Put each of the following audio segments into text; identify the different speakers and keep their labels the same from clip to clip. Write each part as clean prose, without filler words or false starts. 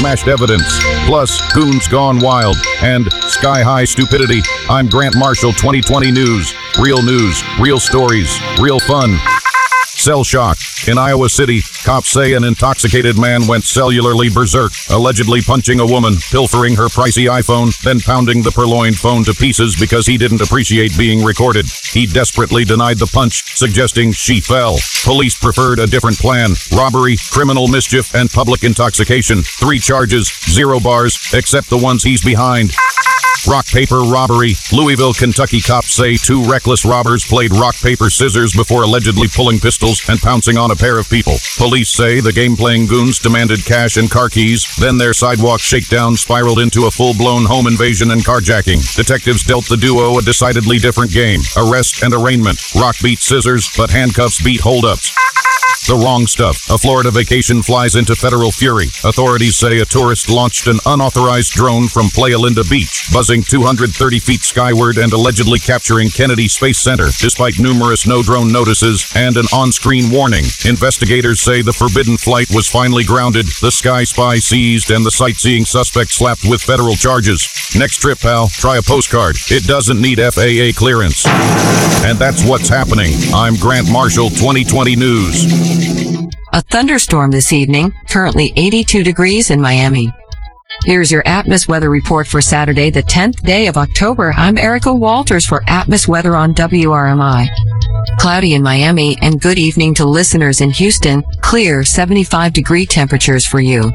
Speaker 1: smashed evidence, plus goons gone wild, and sky-high stupidity. I'm Grant Marshall, 2020 News. Real news, real stories, real fun. Cell shock. In Iowa City, cops say an intoxicated man went cellularly berserk, allegedly punching a woman, pilfering her pricey iPhone, then pounding the purloined phone to pieces because he didn't appreciate being recorded. He desperately denied the punch, suggesting she fell. Police preferred a different plan: robbery, criminal mischief, and public intoxication. 3 charges, 0 bars, except the ones he's behind. Rock, paper, robbery. Louisville, Kentucky cops say 2 reckless robbers played rock, paper, scissors before allegedly pulling pistols and pouncing on a pair of people. Police say the game-playing goons demanded cash and car keys, then their sidewalk shakedown spiraled into a full-blown home invasion and carjacking. Detectives dealt the duo a decidedly different game: arrest and arraignment. Rock beat scissors, but handcuffs beat holdups. The wrong stuff. A Florida vacation flies into federal fury. Authorities say a tourist launched an unauthorized drone from Playa Linda Beach, buzzing 230 feet skyward and allegedly capturing Kennedy Space Center, despite numerous no-drone notices and an on-screen warning. Investigators say the forbidden flight was finally grounded, the Sky Spy seized, and the sightseeing suspect slapped with federal charges. Next trip, pal, try a postcard. It doesn't need FAA clearance. And that's what's happening. I'm Grant Marshall, 2020 News.
Speaker 2: A thunderstorm this evening, currently 82 degrees in Miami. Here's your Atmos weather report for Saturday, the 10th day of October. I'm Erica Walters for Atmos weather on WRMI. Cloudy in Miami, and good evening to listeners in Houston. Clear 75-degree temperatures for you.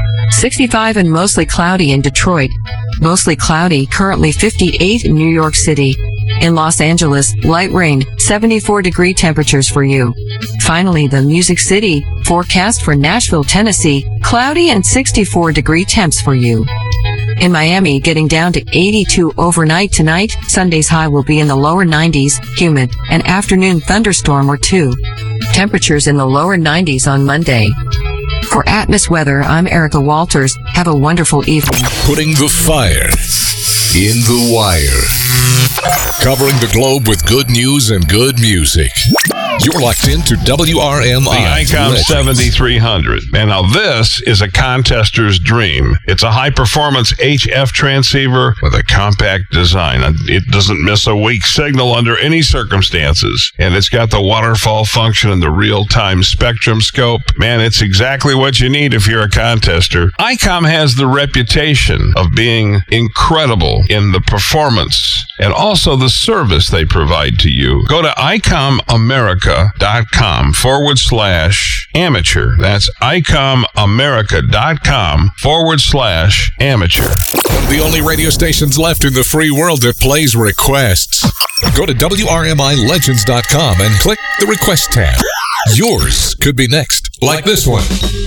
Speaker 2: 65 and mostly cloudy in Detroit. Mostly cloudy, currently 58 in New York City. In Los Angeles, light rain, 74-degree temperatures for you. Finally, the Music City, forecast for Nashville, Tennessee, cloudy and 64-degree temps for you. In Miami, getting down to 82 overnight tonight. Sunday's high will be in the lower 90s, humid, an afternoon thunderstorm or 2. Temperatures in the lower 90s on Monday. For Atmos weather, I'm Erica Walters. Have a wonderful evening.
Speaker 3: Putting the fire in the wire. Covering the globe with good news and good music. You're locked into WRMI.
Speaker 4: The ICOM 7300. And now this is a contester's dream. It's a high-performance HF transceiver with a compact design. It doesn't miss a weak signal under any circumstances. And it's got the waterfall function and the real-time spectrum scope. Man, it's exactly what you need if you're a contester. ICOM has the reputation of being incredible in the performance and also the service they provide to you. Go to ICOMAmerica.com/amateur. That's ICOMAmerica.com/amateur.
Speaker 3: One of the only radio stations left in the free world that plays requests. Go to WRMILegends.com and click the request tab. Yours could be next, like this one.